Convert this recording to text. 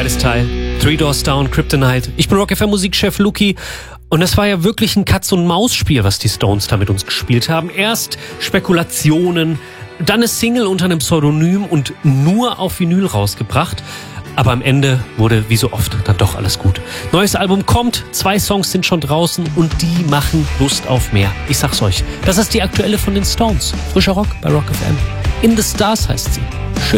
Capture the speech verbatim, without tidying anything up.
Zweites Teil, Three Doors Down, Kryptonite. Ich bin Rock F M Musikchef Luki. Und das war ja wirklich ein Katz-und-Maus-Spiel, was die Stones da mit uns gespielt haben. Erst Spekulationen, dann eine Single unter einem Pseudonym und nur auf Vinyl rausgebracht. Aber am Ende wurde, wie so oft, dann doch alles gut. Neues Album kommt, zwei Songs sind schon draußen und die machen Lust auf mehr. Ich sag's euch, das ist die aktuelle von den Stones. Frischer Rock bei Rock F M. In the Stars heißt sie. Schön.